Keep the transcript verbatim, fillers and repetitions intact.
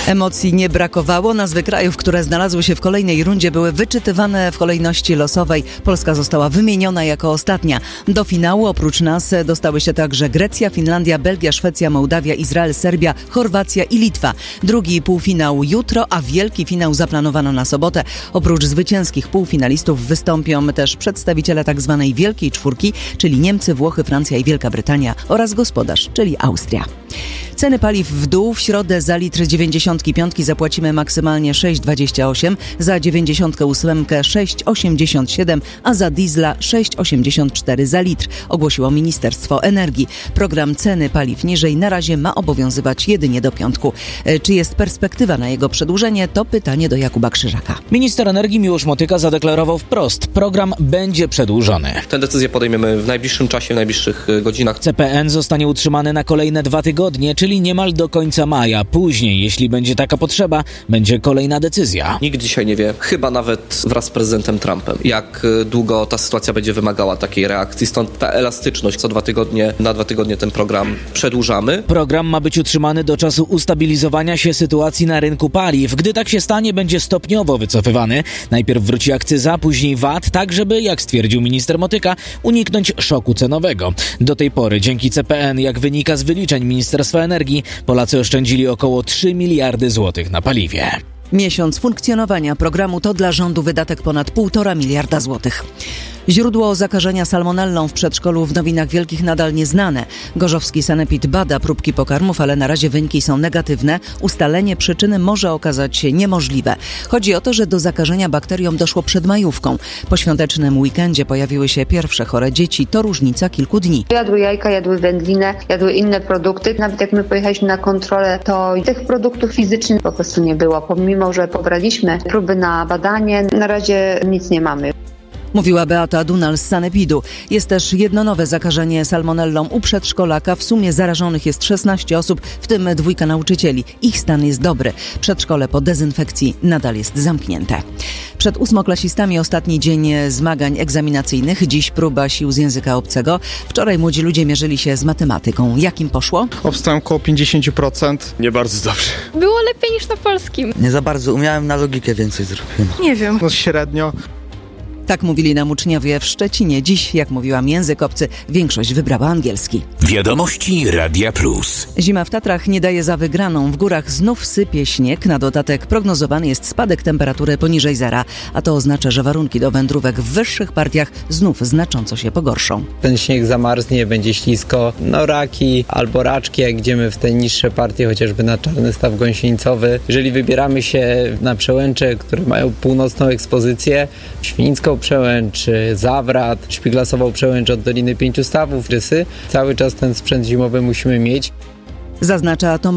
Emocji nie brakowało. Nazwy krajów, które znalazły się w kolejnej rundzie, były wyczytywane w kolejności losowej. Polska została wymieniona jako ostatnia. Do finału oprócz nas dostały się także Grecja, Finlandia, Belgia, Szwecja, Mołdawia, Izrael, Serbia, Chorwacja i Litwa. Drugi półfinał jutro, a wielki finał zaplanowano na sobotę. Oprócz zwycięskich półfinalistów wystąpią też przedstawiciele tzw. Wielkiej Czwórki, czyli Niemcy, Włochy, Francja i Wielka Brytania oraz gospodarz, czyli Austria. Ceny paliw w dół. W środę za litr dziewięćdziesiątki piątki zapłacimy maksymalnie sześć dwadzieścia osiem, za dziewięćdziesiątkę ósemkę sześć osiemdziesiąt siedem, a za diesla sześć osiemdziesiąt cztery za litr, ogłosiło Ministerstwo Energii. Program ceny paliw niżej na razie ma obowiązywać jedynie do piątku. Czy jest perspektywa na jego przedłużenie? To pytanie do Jakuba Krzyżaka. Minister energii Miłosz Motyka zadeklarował wprost: program będzie przedłużony. Tę decyzję podejmiemy w najbliższym czasie, w najbliższych godzinach. C P N zostanie utrzymany na kolejne dwa tygodnie, czyli niemal do końca maja. Później, jeśli będzie taka potrzeba, będzie kolejna decyzja. Nikt dzisiaj nie wie, chyba nawet wraz z prezydentem Trumpem, jak długo ta sytuacja będzie wymagała takiej reakcji. Stąd ta elastyczność. Co dwa tygodnie, na dwa tygodnie ten program przedłużamy. Program ma być utrzymany do czasu ustabilizowania się sytuacji na rynku paliw. Gdy tak się stanie, będzie stopniowo wycofywany. Najpierw wróci akcyza, później V A T, tak żeby, jak stwierdził minister Motyka, uniknąć szoku cenowego. Do tej pory dzięki C P N, jak wynika z wyliczeń Ministerstwa Energii, Polacy oszczędzili około trzy miliardy złotych na paliwie. Miesiąc funkcjonowania programu to dla rządu wydatek ponad półtora miliarda złotych. Źródło zakażenia salmonellą w przedszkolu w Nowinach Wielkich nadal nieznane. Gorzowski sanepid bada próbki pokarmów, ale na razie wyniki są negatywne. Ustalenie przyczyny może okazać się niemożliwe. Chodzi o to, że do zakażenia bakterią doszło przed majówką. Po świątecznym weekendzie pojawiły się pierwsze chore dzieci. To różnica kilku dni. Jadły jajka, jadły wędlinę, jadły inne produkty. Nawet jak my pojechaliśmy na kontrolę, to tych produktów fizycznych po prostu nie było. Pomimo, że pobraliśmy próby na badanie, na razie nic nie mamy. Mówiła Beata Dunal z sanepidu. Jest też jedno nowe zakażenie salmonellą u przedszkolaka. W sumie zarażonych jest szesnaście osób, w tym dwójka nauczycieli. Ich stan jest dobry. Przedszkole po dezynfekcji nadal jest zamknięte. Przed ósmoklasistami ostatni dzień zmagań egzaminacyjnych. Dziś próba sił z języka obcego. Wczoraj młodzi ludzie mierzyli się z matematyką. Jak im poszło? Obstałem około pięćdziesiąt procent. Nie bardzo dobrze. Było lepiej niż na polskim. Nie za bardzo umiałem, na logikę więcej zrobiłem. Nie wiem. No średnio. Tak mówili nam uczniowie w Szczecinie. Dziś, jak mówiłam, język obcy, większość wybrała angielski. Wiadomości Radia Plus. Zima w Tatrach nie daje za wygraną. W górach znów sypie śnieg. Na dodatek prognozowany jest spadek temperatury poniżej zera, a to oznacza, że warunki do wędrówek w wyższych partiach znów znacząco się pogorszą. Ten śnieg zamarznie, będzie ślisko. No raki albo raczki, jak idziemy w te niższe partie, chociażby na Czarny Staw Gąsienica. Jeżeli wybieramy się na przełęcze, które mają północną ekspozycję, Świnicką Przełęcz, Zawrat, Szpiglasową Przełęcz od Doliny Pięciu Stawów, Rysy, cały czas ten sprzęt zimowy musimy mieć. Zaznacza to